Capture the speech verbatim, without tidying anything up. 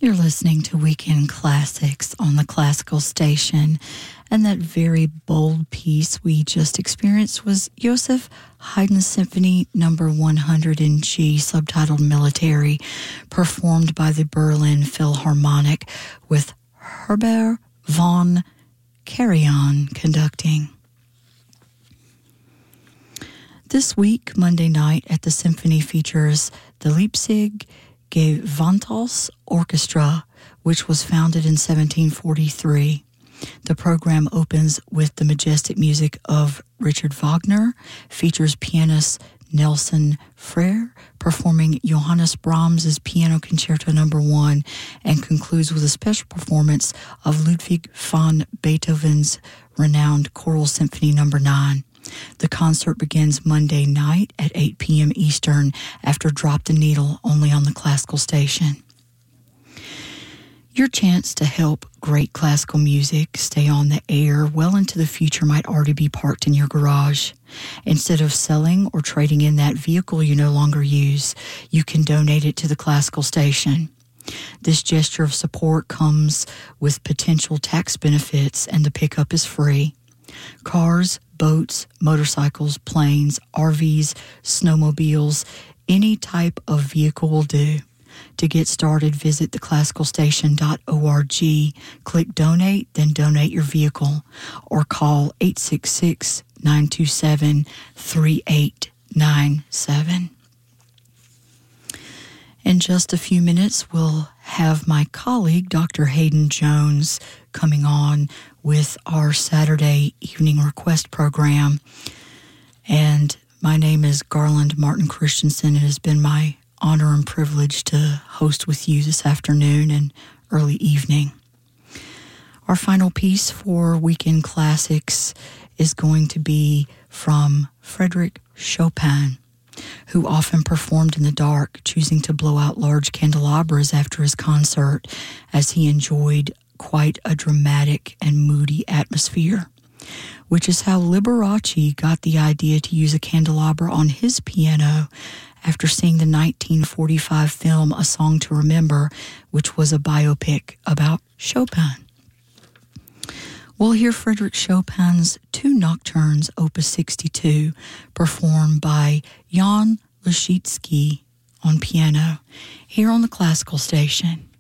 You're listening to Weekend Classics on the Classical Station, and that very bold piece we just experienced was Joseph Haydn's Symphony Number one hundred in G, subtitled Military, performed by the Berlin Philharmonic with Herbert von Karajan conducting. This week, Monday night at the Symphony, features the Leipzig Gewandhaus Orchestra, which was founded in seventeen forty-three. The program opens with the majestic music of Richard Wagner, features pianist Nelson Frere performing Johannes Brahms' Piano Concerto Number one, and concludes with a special performance of Ludwig van Beethoven's renowned Choral Symphony Number nine. The concert begins Monday night at eight p.m. Eastern after Drop the Needle, only on the Classical Station. Your chance to help great classical music stay on the air well into the future might already be parked in your garage. Instead of selling or trading in that vehicle you no longer use, you can donate it to the Classical Station. This gesture of support comes with potential tax benefits, and the pickup is free. Cars, boats, motorcycles, planes, R Vs, snowmobiles, any type of vehicle will do. To get started, visit the classical station dot org, click Donate, then donate your vehicle, or call eight six six, nine two seven, three eight nine seven. In just a few minutes, we'll have my colleague, Doctor Hayden Jones, coming on with our Saturday evening request program. And my name is Garland Martin Christensen. It has been my honor and privilege to host with you this afternoon and early evening. Our final piece for Weekend Classics is going to be from Frédéric Chopin, who often performed in the dark, choosing to blow out large candelabras after his concert, as he enjoyed quite a dramatic and moody atmosphere, which is how Liberace got the idea to use a candelabra on his piano after seeing the nineteen forty-five film A Song to Remember, which was a biopic about Chopin. We'll hear Frédéric Chopin's two nocturnes, Opus sixty-two, performed by Jan Leschetizky on piano, here on the Classical Station.